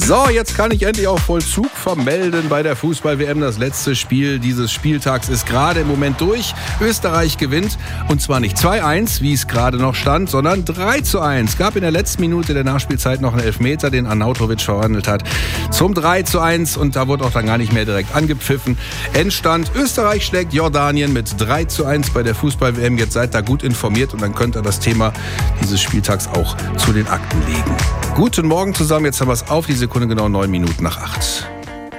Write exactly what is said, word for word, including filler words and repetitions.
So, jetzt kann ich endlich auch Vollzug vermelden bei der Fußball-W M. Das letzte Spiel dieses Spieltags ist gerade im Moment durch. Österreich gewinnt und zwar nicht zwei eins, wie es gerade noch stand, sondern drei zu eins. Gab in der letzten Minute der Nachspielzeit noch einen Elfmeter, den Arnautovic verwandelt hat zum drei zu eins und da wurde auch dann gar nicht mehr direkt angepfiffen. Endstand: Österreich schlägt Jordanien mit drei zu eins bei der Fußball-W M. Jetzt seid da gut informiert und dann könnt ihr das Thema dieses Spieltags auch zu den Akten legen. Guten Morgen zusammen, jetzt haben wir es auf die Sekunde genau neun Minuten nach acht.